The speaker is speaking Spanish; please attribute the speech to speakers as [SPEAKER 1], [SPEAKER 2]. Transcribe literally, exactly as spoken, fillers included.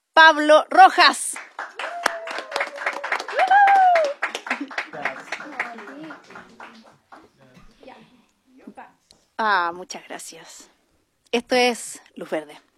[SPEAKER 1] Pablo Rojas. Ah, muchas gracias. Esto es Luz Verde.